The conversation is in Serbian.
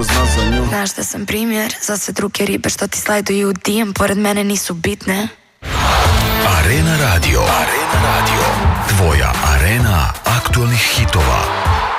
Znaš da sam primjer za sve druge ribe što ti slajduju u DM, pored mene nisu bitne. Arena Radio,